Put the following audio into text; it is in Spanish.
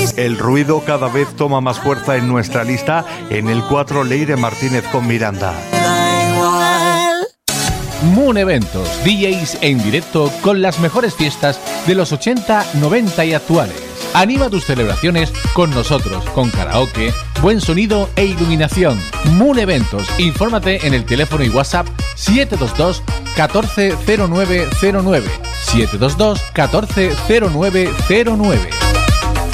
El ruido cada vez toma más fuerza en nuestra lista en el 4 Leire Martínez con Miranda. Moon Eventos, DJs en directo con las mejores fiestas de los 80, 90 y actuales. Anima tus celebraciones con nosotros, con karaoke, buen sonido e iluminación. Moon Eventos, infórmate en el teléfono y WhatsApp 722 140909. 722 140909.